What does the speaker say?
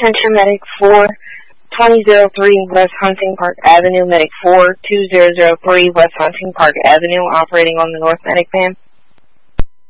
Attention Medic 4, 2003 West Hunting Park Avenue, Medic 4, 2003 West Hunting Park Avenue, operating on the North Medic van.